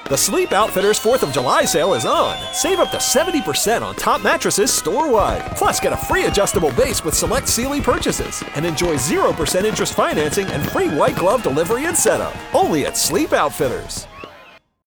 The Sleep Outfitters 4th of July sale is on. Save up to 70% on top mattresses store-wide. Plus, get a free adjustable base with select Sealy purchases. And enjoy 0% interest financing and free white glove delivery and setup. Only at Sleep Outfitters.